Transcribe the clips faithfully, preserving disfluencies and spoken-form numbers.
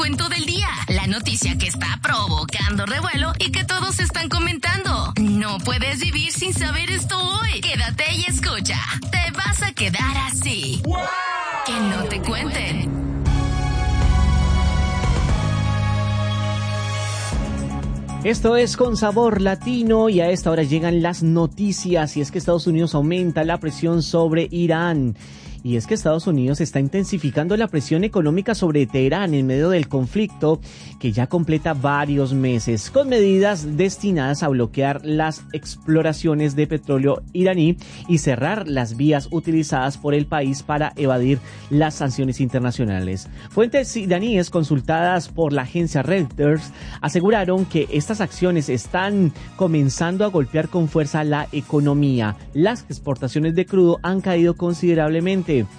cuento del día, la noticia que está provocando revuelo y que todos están comentando. No puedes vivir sin saber esto hoy. Quédate y escucha. Te vas a quedar así. ¡Wow! Que no te cuenten. Esto es Con Sabor Latino y a esta hora llegan las noticias y es que Estados Unidos aumenta la presión sobre Irán. Y es que Estados Unidos está intensificando la presión económica sobre Teherán en medio del conflicto que ya completa varios meses, con medidas destinadas a bloquear las exploraciones de petróleo iraní y cerrar las vías utilizadas por el país para evadir las sanciones internacionales. Fuentes iraníes consultadas por la agencia Reuters aseguraron que estas acciones están comenzando a golpear con fuerza la economía. Las exportaciones de crudo han caído considerablemente. Eh,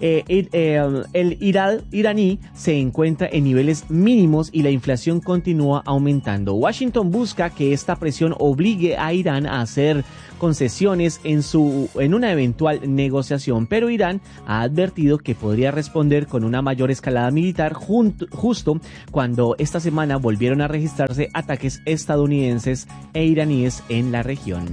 eh, el Irán iraní se encuentra en niveles mínimos y la inflación continúa aumentando. Washington busca que esta presión obligue a Irán a hacer concesiones en su en una eventual negociación, pero Irán ha advertido que podría responder con una mayor escalada militar junto, justo cuando esta semana volvieron a registrarse ataques estadounidenses e iraníes en la región.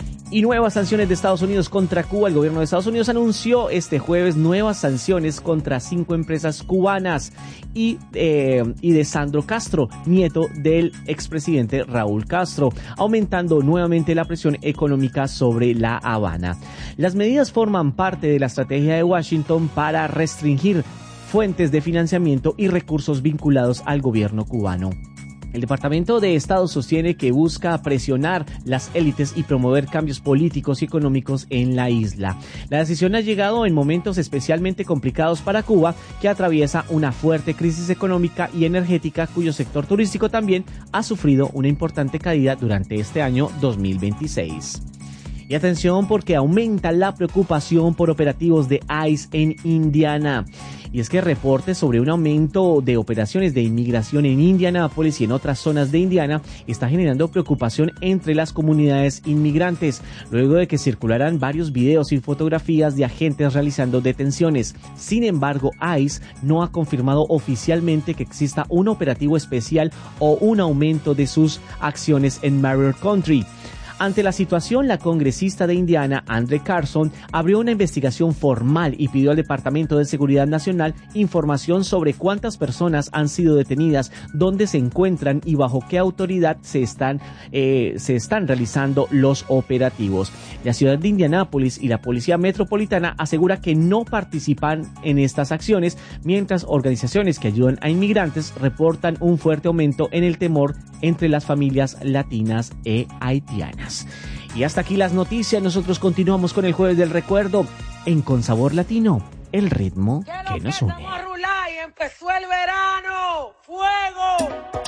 Y nuevas sanciones de Estados Unidos contra Cuba. El gobierno de Estados Unidos anunció este jueves nuevas sanciones contra cinco empresas cubanas y, eh, y de Sandro Castro, nieto del expresidente Raúl Castro, aumentando nuevamente la presión económica sobre La Habana. Las medidas forman parte de la estrategia de Washington para restringir fuentes de financiamiento y recursos vinculados al gobierno cubano. El Departamento de Estado sostiene que busca presionar las élites y promover cambios políticos y económicos en la isla. La decisión ha llegado en momentos especialmente complicados para Cuba, que atraviesa una fuerte crisis económica y energética, cuyo sector turístico también ha sufrido una importante caída durante este año dos mil veintiséis. Y atención, porque aumenta la preocupación por operativos de ICE en Indiana. Y es que reportes sobre un aumento de operaciones de inmigración en Indianápolis y en otras zonas de Indiana está generando preocupación entre las comunidades inmigrantes, luego de que circularan varios videos y fotografías de agentes realizando detenciones. Sin embargo, ICE no ha confirmado oficialmente que exista un operativo especial o un aumento de sus acciones en Marion County. Ante la situación, la congresista de Indiana, Andre Carson, abrió una investigación formal y pidió al Departamento de Seguridad Nacional información sobre cuántas personas han sido detenidas, dónde se encuentran y bajo qué autoridad se están, eh, se están realizando los operativos. La ciudad de Indianápolis y la Policía Metropolitana asegura que no participan en estas acciones, mientras organizaciones que ayudan a inmigrantes reportan un fuerte aumento en el temor entre las familias latinas e haitianas. Y hasta aquí las noticias. Nosotros continuamos con el Jueves del Recuerdo en Con Sabor Latino, el ritmo que nos une. Empezó el verano, fuego.